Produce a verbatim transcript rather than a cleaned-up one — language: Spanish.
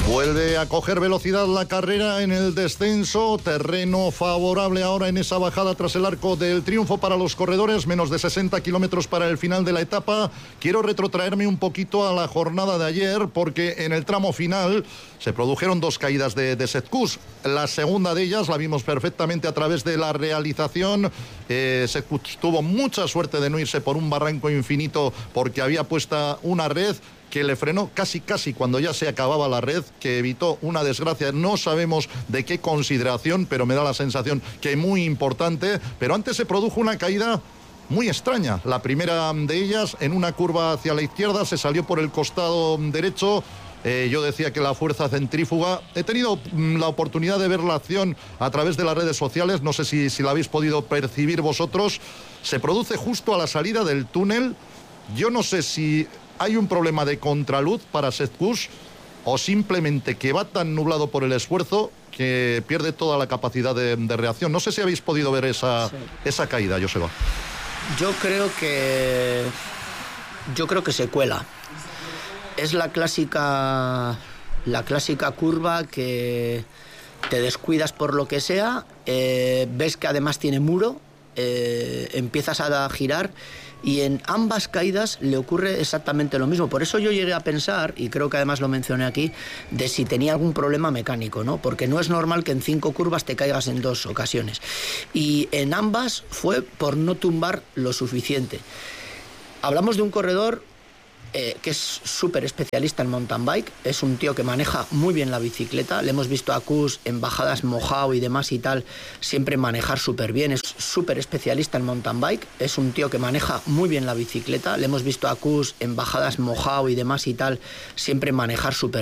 Vuelve a coger velocidad la carrera en el descenso, terreno favorable ahora en esa bajada tras el Arco del Triunfo para los corredores, menos de sesenta kilómetros para el final de la etapa. Quiero retrotraerme un poquito a la jornada de ayer, porque en el tramo final se produjeron dos caídas de, de Sepp Kuss. La segunda de ellas la vimos perfectamente a través de la realización. Eh, Sepp Kuss tuvo mucha suerte de no irse por un barranco infinito porque había puesta una red que le frenó casi casi cuando ya se acababa la red, que evitó una desgracia. No sabemos de qué consideración, pero me da la sensación que muy importante. Pero antes se produjo una caída muy extraña. La primera de ellas, en una curva hacia la izquierda, se salió por el costado derecho. Eh, yo decía que la fuerza centrífuga. He tenido mm, la oportunidad de ver la acción a través de las redes sociales. No sé si, si la habéis podido percibir vosotros. Se produce justo a la salida del túnel. Yo no sé si hay un problema de contraluz para Sepp Kuss o simplemente que va tan nublado por el esfuerzo que pierde toda la capacidad de, de reacción. No sé si habéis podido ver esa, sí. esa caída, Joseba. Yo creo que yo creo que se cuela. Es la clásica la clásica curva que te descuidas por lo que sea, eh, ves que además tiene muro, eh, empiezas a girar. Y en ambas caídas le ocurre exactamente lo mismo. Por eso yo llegué a pensar, y creo que además lo mencioné aquí, de si tenía algún problema mecánico, ¿no? Porque no es normal que en cinco curvas te caigas en dos ocasiones. Y en ambas fue por no tumbar lo suficiente. Hablamos de un corredor eh, que es súper especialista en mountain bike. Es un tío que maneja muy bien la bicicleta. Le hemos visto a Kuss en bajadas mojado y demás y tal, siempre manejar súper bien. Es súper especialista en mountain bike. Es un tío que maneja muy bien la bicicleta. Le hemos visto a Kuss en bajadas mojado y demás y tal, siempre manejar súper